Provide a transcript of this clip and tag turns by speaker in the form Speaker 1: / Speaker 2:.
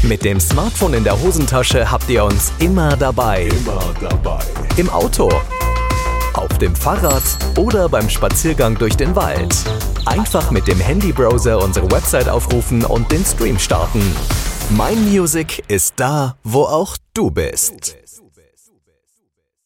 Speaker 1: Mit dem Smartphone in der Hosentasche habt ihr uns immer dabei. Im Auto, auf dem Fahrrad oder beim Spaziergang durch den Wald. Einfach mit dem Handybrowser unsere Website aufrufen und den Stream starten. Mein Music ist da, wo auch du bist.